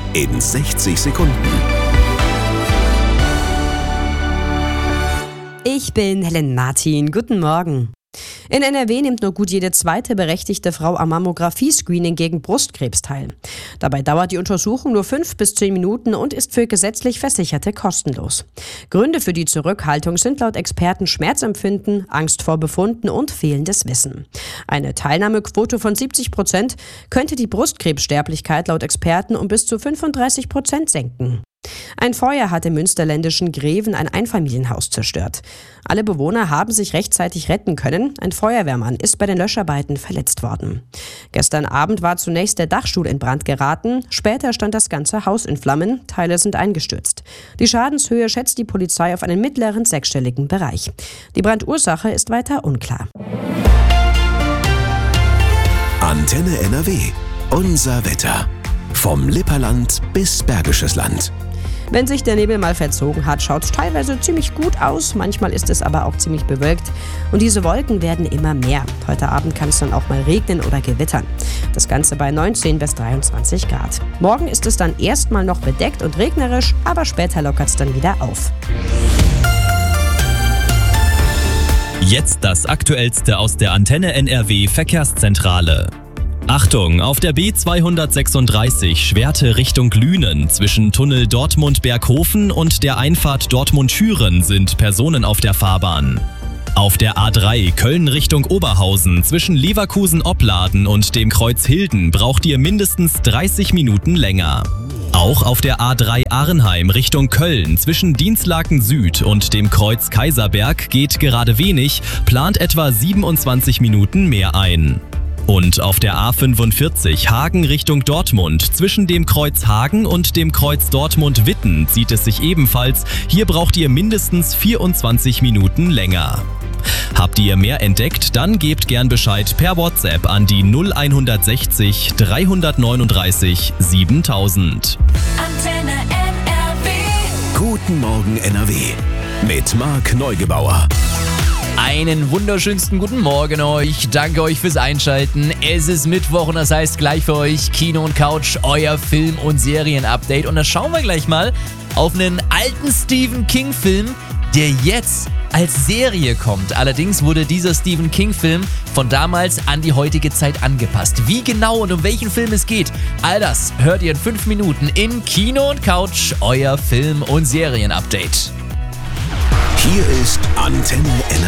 in 60 Sekunden. Ich bin Helen Martin. Guten Morgen. In NRW nimmt nur gut jede zweite berechtigte Frau am Mammographie-Screening gegen Brustkrebs teil. Dabei dauert die Untersuchung nur 5 bis 10 Minuten und ist für gesetzlich Versicherte kostenlos. Gründe für die Zurückhaltung sind laut Experten Schmerzempfinden, Angst vor Befunden und fehlendes Wissen. Eine Teilnahmequote von 70% könnte die Brustkrebssterblichkeit laut Experten um bis zu 35% senken. Ein Feuer hat im münsterländischen Greven ein Einfamilienhaus zerstört. Alle Bewohner haben sich rechtzeitig retten können. Ein Feuerwehrmann ist bei den Löscharbeiten verletzt worden. Gestern Abend war zunächst der Dachstuhl in Brand geraten. Später stand das ganze Haus in Flammen. Teile sind eingestürzt. Die Schadenshöhe schätzt die Polizei auf einen mittleren sechsstelligen Bereich. Die Brandursache ist weiter unklar. Antenne NRW. Unser Wetter. Vom Lipperland bis Bergisches Land. Wenn sich der Nebel mal verzogen hat, schaut es teilweise ziemlich gut aus. Manchmal ist es aber auch ziemlich bewölkt. Und diese Wolken werden immer mehr. Heute Abend kann es dann auch mal regnen oder gewittern. Das Ganze bei 19 bis 23 Grad. Morgen ist es dann erstmal noch bedeckt und regnerisch, aber später lockert es dann wieder auf. Jetzt das Aktuellste aus der Antenne NRW Verkehrszentrale. Achtung, auf der B236 Schwerte Richtung Lünen zwischen Tunnel Dortmund-Berghofen und der Einfahrt Dortmund-Schüren sind Personen auf der Fahrbahn. Auf der A3 Köln Richtung Oberhausen zwischen Leverkusen-Opladen und dem Kreuz Hilden braucht ihr mindestens 30 Minuten länger. Auch auf der A3 Arnheim Richtung Köln zwischen Dinslaken Süd und dem Kreuz Kaiserberg geht gerade wenig, plant etwa 27 Minuten mehr ein. Und auf der A45 Hagen Richtung Dortmund zwischen dem Kreuz Hagen und dem Kreuz Dortmund-Witten zieht es sich ebenfalls. Hier braucht ihr mindestens 24 Minuten länger. Habt ihr mehr entdeckt, dann gebt gern Bescheid per WhatsApp an die 0160 339 7000. Antenne NRW. Guten Morgen NRW. Mit Marc Neugebauer. Einen wunderschönsten guten Morgen euch. Danke euch fürs Einschalten. Es ist Mittwoch und das heißt gleich für euch Kino und Couch, euer Film- und Serien-Update. Und da schauen wir gleich mal auf einen alten Stephen King-Film, der jetzt als Serie kommt. Allerdings wurde dieser Stephen King-Film von damals an die heutige Zeit angepasst. Wie genau und um welchen Film es geht, all das hört ihr in 5 Minuten in Kino und Couch, euer Film- und Serien-Update. Hier ist Antenne NRW.